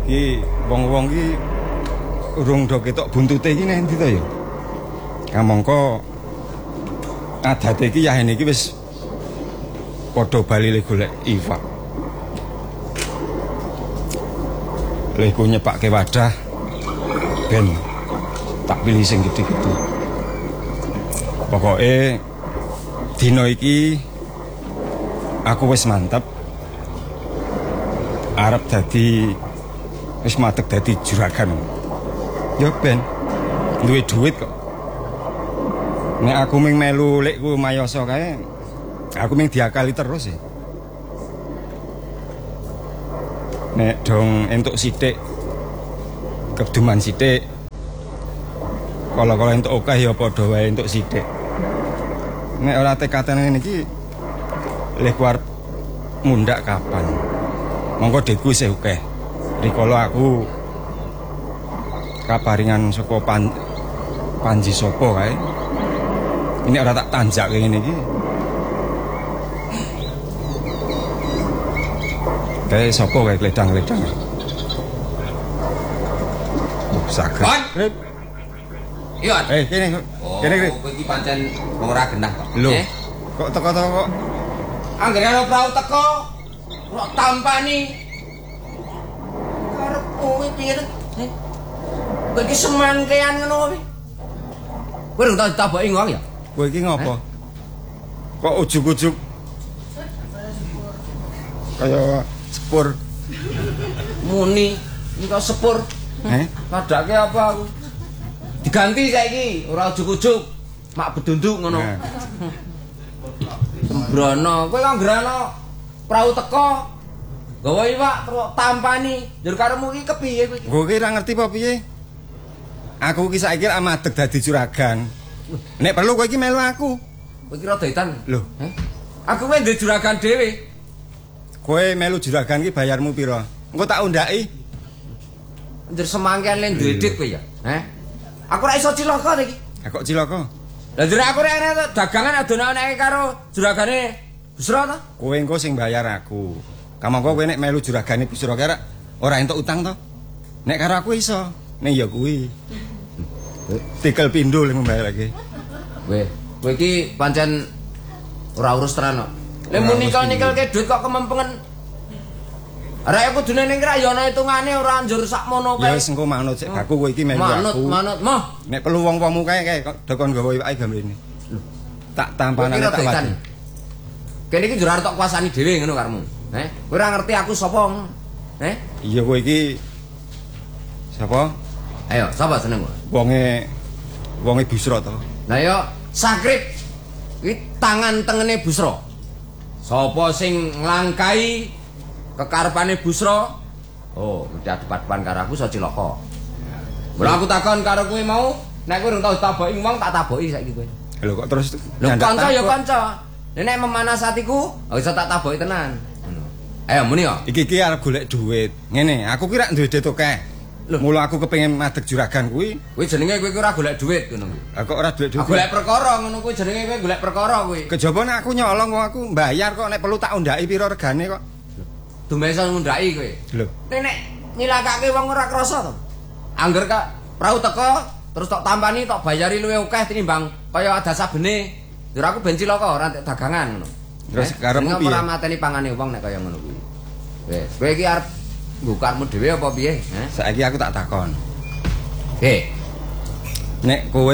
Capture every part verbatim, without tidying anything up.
Iki wong-wong iki urung do ketok buntute iki nek endi to ya? Kamangka adate iki yahene iki wis padha bali le golek iwak. Lek ku nyepakke wadah ben tak pilih sing gede-gede. Pokoke dina iki aku wis mantep arep dadi wis matek dadi juragan. Ya ben duwe duit kok. Nek aku ming melu lek ku mayasa kae, aku ming diakali terus ya. Nek dong entuk sithik keduman sithik. Kala-kala entuk akeh ya padha wae entuk sithik. Nek ora tekatan ngene iki lek ku arep mundak kapan? Monggo dekku isih akeh. Rikala aku kaparingan saka pan, Panji sapa kae. Ini ora tak tanjak kayak gini iki. Kayak sapa kae kledang-kledang. Oh, saged. Krip. Iya. Eh, kene. Oh, kene krip. kowe iki pancen wong ora genah kok. Lho. Eh? Kok teko-teko kok anggere ana prau teko. Kok tampani. Karep kowe piye to? Eh? Kowe iki semangkean ngono kowe. Kowe ora tau ditaboki wong ya? Kowe iki ngopo? Eh? Kok ujug-ujug kaya sepur. Muni, iki kok sepur. Eh? Kadake apa aku? Diganti saiki, ora ujug-ujug. Mak bedunduk ngono. Nah. Sembrono, kowe kok ngrana prau teko. Gawa iwak terus tampani. Njur karemu iki kepiye kowe iki? Kowe iki ora ngerti apa piye? Aku iki saiki amadeg dadi juragan. Nek perlu kowe iki melu aku. Kowe iki rada edan. Lho, eh? Aku kowe ndek juragan dhewe. Kowe melu juragan iki bayarmu pira? Engko tak undhaki. Njur semangkean le ndredit kowe ya. Eh? Aku ora iso cilaka iki. Ha kok cilaka? Lah njur aku rek dagangan adonane karo juragane Busra to? Kowe engko sing bayar aku. Kamangka kowe nek melu juragane Busra kira ora entuk utang to? Nek karo aku iso. Nek ya kuwi. Tikel pindho lek mbayar lagi. Kowe, kowe iki pancen ora urus tenan kok. Lek mun nikel-nikelke duit kok kemempengen. Arek aku kudune ning krayana hitungane ora njur sakmono kae. Ya wis engko manut sik aku kowe iki melu aku. Manut, manut, moh. Nek perlu wong-wongmu kae kae dokon gawa iwake gamrene. Tak tampanane tak wadi. Kene iki njur arep tok kuasani dhewe ngono karemu. Eh, kowe ora ngerti aku sapa ngono. Eh? Iya kowe iki sapa? Ayo, sapa jeneng kowe? Wonge wonge Busra to. Lah ya Sakrip. Iki tangan tengene Busra. Sapa sing nglangkai kekarepane Busra? Oh, mesti depan-depan karo aku iso cilaka. Mula aku takon karo kowe mau, nek kowe ora tau taboki wong tak taboki saiki kowe. Lho kok terus Lho kanca ya kanca. Nek memanas atiku, iso tak taboki tenan. Ayo muni yo. Iki iki arep golek duit. Ngene, aku ki rak duwe duit akeh. Mula aku kepengin madeg juragan kuwi. Kuwi jenenge kowe ki ora golek duit ngono. Lah kok ora duit duit. Golek perkara ngono kuwi jenenge kowe golek perkara kuwi. Kejaba nek aku nyolong wong aku mbayar kok nek perlu tak undhaki pira regane kok. Dumesa ngundhaki kowe. Lho. Nek nek nyilakake wong ora krasa to. Angger kak prau teko terus tok tampani tok bayari luwih akeh tinimbang kaya ada sabene. Njur aku ben cilaka ora entek dagangan ngono. Terus karepmu piye? Ora mateni pangane wong nek kaya ngono kuwi. Wis, kowe iki arep nggukarmu dhewe apa piye? Eh? Saiki aku tak takon. He. Nek kowe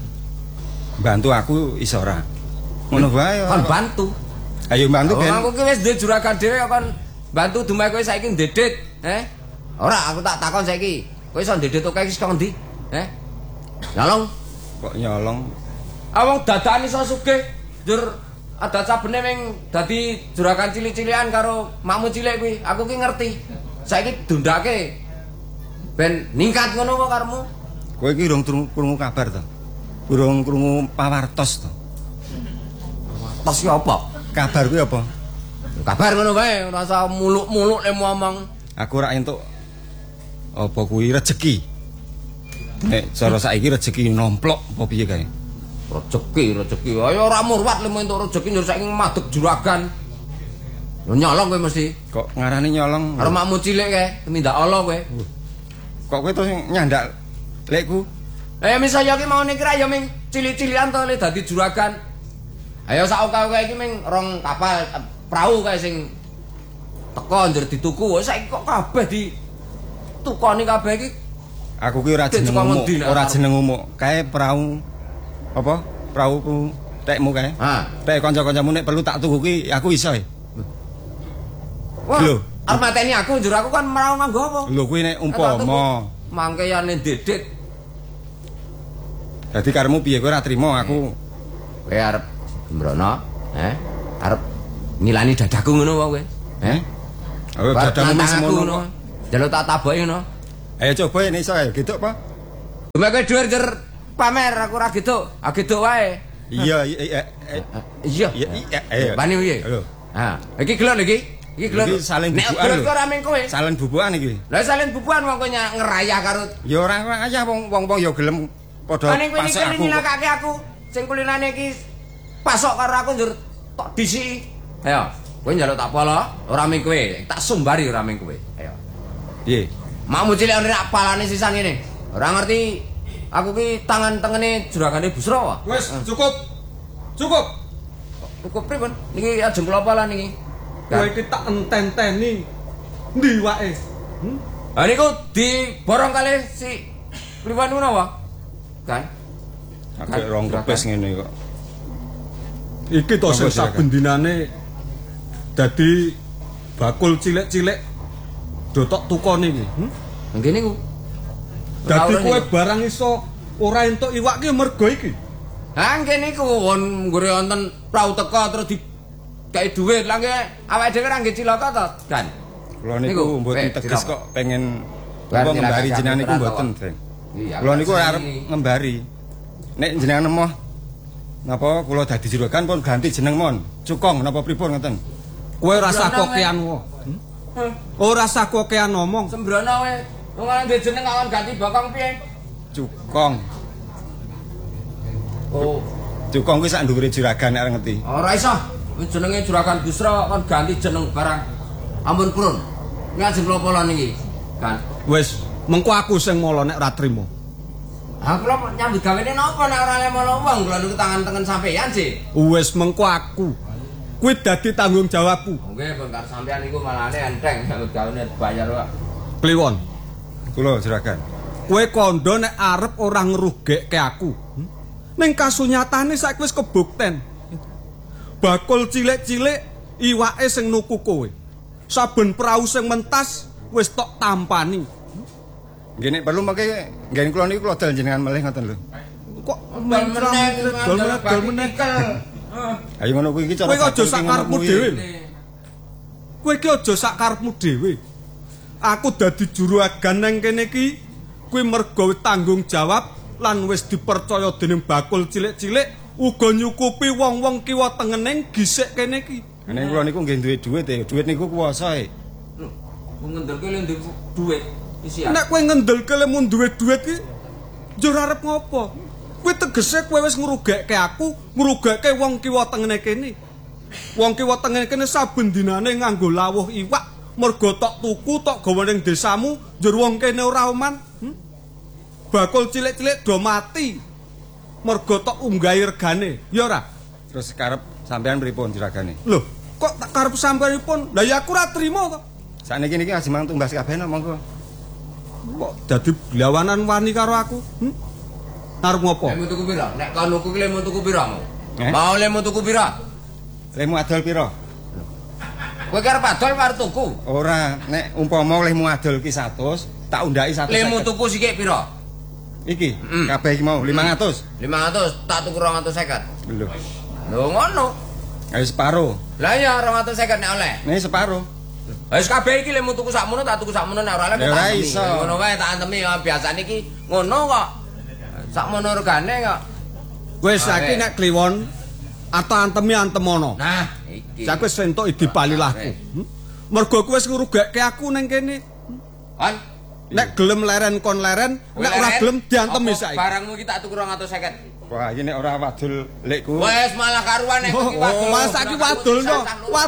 bantu aku iso ora? Ngono wae. Kon bantu. Ayo bantu ben. Aku ki wis duwe juragan dhewe kon bantu dumeh kowe saiki ndedet, eh? Ora, aku tak takon saiki. Kowe iso ndedet oke iki saka ndi? Eh? Nyolong. Kok nyolong? Awang dadaan iso sugih, njur ada sabene ming dadi juragan cilik-cilikan karo makmu cilik kuwi. Aku ki ngerti. Saiki dundake ben ningkat ngono kok karemu. Kowe iki urung krungu kabar to? Urung krungu pawartos to? Pawartos ki apa? Kabar kuwi apa? Kabar ngono wae, ora usah muluk-muluk nek ngomong. Aku ora entuk apa kuwi rejeki. Nek cara saiki rejeki nomplok apa piye kae? Rejeki, rejeki. Ayo ora murwat lemu entuk rejeki njur saiki madeg juragan. Lho nyolong kowe mesti. Kok ngarani nyolong? Karo makmu cilik kae, tumindak ala kowe. Kok kowe to nyandak lekku? Eh misaya ki mau kira ya ming cilik-cilikan to le dadi juragan. Ayo sak oke-oke iki ming rong kapal eh, perahu kae sing teko njur dituku. Saiki kok kabeh di tukoni kabeh iki. Aku ki ora jeneng umuk, ora jeneng umuk. Kae perahu apa? Perahuku tekmu kae. Ha. Tek kanca-kancamu nek perlu tak tuku ki aku iso. Wah, arep mateni aku njur aku kan merau nganggo apa? Lho kuwi nek umpama mangkeyane dedet. Dadi karemu piye kowe ora trimo aku. Kowe arep mbrono, eh? Arep ngilani dadaku ngono wae kowe. Eh? Oh, dadamu mung semono. Jaluk tak taboki ngono. Ayo coba nek iso ayo geduk apa? Mek kowe dhuwur jer pamer aku ora geduk. Ah geduk wae. Iya, iya, iya. Iya, iya, ayo. Bani piye? Ha, iki gelon iki. Iki gelon. Iki salin bubukan. bubukan. Nek ora ming kowe. Salin bubukan iki. Lah salin bubukan wong kowe ngerayah karo. Ya ora ngayah wong-wong ya gelem padha Paning kowe iki pasok aku. nyilakake aku. Sing kulinane iki pasok karo aku njur tok disiki. Ayo, kowe njaluk tak polo, ora ming kowe. Tak sumbari ora ming kowe. Ayo. Piye? Makmu cilik ora palane sisan ngene. Ora ngerti aku ki tangan tengene juragane Busro wae. Wes, cukup. Cukup. Cukup pripun? Niki ajeng kula palan niki. Kowe iki tak enten-enteni. Ndi wae? Hmm? Ha niku diborong kali si Kliwon menawa. Kan? Agak rong kepes ngene kok. Iki to sing saben dinane dadi bakul cilik-cilik do tok tukone iki. Hmm? Nggih niku. Dadi kowe barang iso ora entuk iwak ki mergo iki. Ha nggih niku won nggure wonten prau teko terus di kae dhuwit. Lah nggih awake dhewe ora nggih cilaka to, Kan. Kula niku mboten teges kok pengen apa ngembari jenengan niku mboten, Deng. Kula niku arep ngembari. Nek jenengan emoh napa kula dadi juragan pun ganti jeneng mon. Cukong napa pripun ngoten. Kowe rasa kokean wae. Ora usah kokean ngomong. Sembrono kowe. Wong ana ndek jeneng awan ganti bakong piye? Cukong. Oh, Cukong kuwi sak ndhuwure juragan nek ngerti. ora iso. Wis jenenge juragan Busro kon ganti jeneng barang. Ampun purun. Ngajeng kula pola niki. Kan. Wis, mengko aku sing molo nek ora trimo. Ha kula nyambut gawene napa nek ora lemono wong kula niku tangan tengen sampeyan sih. Wis mengko aku. Kuwi dadi tanggung jawabku. Nggih, kon karo sampeyan niku malane enteng nyambut gawene bayar wae. Kliwon. Kula juragan. Kowe kandha nek arep ora ngrugekke aku. Hmm? Ning kasunyatane saiki wis kebukten. Bakul cilik-cilik iwake sing nuku kowe. Saben prau sing mentas wis tok tampani. Nggih nek perlu mengke nggen kula niku kula dal jenengan melih ngoten lho. Kok meneh dol meneh dol meneh. Ayo ngono kuwi iki cara. Kowe aja sak karepmu dhewe. Kowe iki aja sak karepmu dhewe. Aku dadi juragan nang kene iki kuwi mergo tanggung jawab lan wis dipercaya dening bakul cilik-cilik uga nyukupi wong-wong kiwa tengening gisik kene iki. Nek kula niku nggih duwe dhuwit e, dhuwit niku kuwasa e. Wong ngendelke le ndek dhuwit isian. Nek kowe ngendelke le mun duwe dhuwit iki njur arep ngopo? Kuwi tegese kowe wis ngrugekke aku, ngrugekke wong kiwa tengene kene. Wong kiwa tengene kene saben dinane nganggo lawuh iwak mergo tok tuku tok gawe ning desamu njur wong kene ora oman. Hmm? Bakul cilik-cilik do mati mergo tok unggahi regane. Ya ora? Terus karep sampean pripun juragane? Lho, kok tak karep sampeyanipun? Lah ya aku ora trima kok. Sakniki niki ngaji mang tumbas kabeh monggo. Kok dadi blawanan wani karo aku? Hmm? Arep ngopo? Lemu tuku pira? Nek kon nuku ki lemu tuku pira mau? Eh? Mau lemu tuku pira? Lemu adol pira? Kowe arep adol karo tuku. Ora, nek umpama lemu adol ki seratus, tak undhaki seratus. Lemu tuku sithik pira? Iki, Mm. kabeh iki mau lima ratus. lima ratus, tak tuku dua ratus lima puluh. Lho. Lho ngono. Ayo separo. Lah ya dua ratus lima puluh nek oleh. Nek separo. Wis kabeh iki lemu tuku sakmono tak tuku sakmono nek ora oleh Ya tak ora antemi. iso. Ngono wae tak antemi ya biasane iki ngono kok. Sakmono regane kok. Wis Ah, saiki weh. nek kliwon atau antemi antemono. Nah, iki. Saiki wis entuk dipalilahku. Hmm? Mergo kowe wis ngrugekke aku ning kene. Kan Nek gelem leren kon leren, nek ora gelem diantemi saiki. Barangmu iki tak tuku dua ratus lima puluh. Wah, iki nek ora wadul lekku. Wes malah karuan nek Oh, iki wadul. oh, mas saiki wadul no.